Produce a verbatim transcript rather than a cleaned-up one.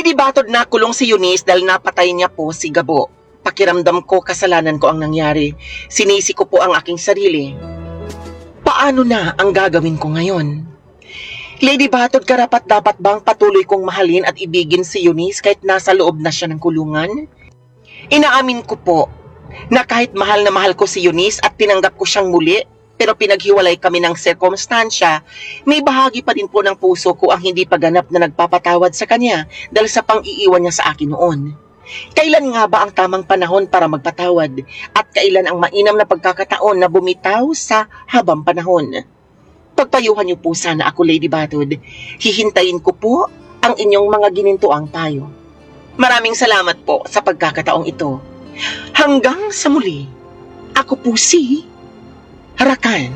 Lady Batod, na kulong si Eunice dahil napatay niya po si Gabo. Pakiramdam ko kasalanan ko ang nangyari. Sinisi ko po ang aking sarili. Paano na ang gagawin ko ngayon? Lady Batod, karapat dapat bang patuloy kong mahalin at ibigin si Eunice kahit nasa loob na siya ng kulungan? Inaamin ko po na kahit mahal na mahal ko si Eunice at tinanggap ko siyang muli, pero pinaghiwalay kami ng sirkumstansya, may bahagi pa din po ng puso ko ang hindi paganap na nagpapatawad sa kanya dahil sa pang-iiwan niya sa akin noon. Kailan nga ba ang tamang panahon para magpatawad? At kailan ang mainam na pagkakataon na bumitaw sa habang panahon? Pagpayuhan niyo po sana ako, Lady Batod. Hihintayin ko po ang inyong mga ginintuang payo. Maraming salamat po sa pagkakataong ito. Hanggang sa muli, ako po si Rakan.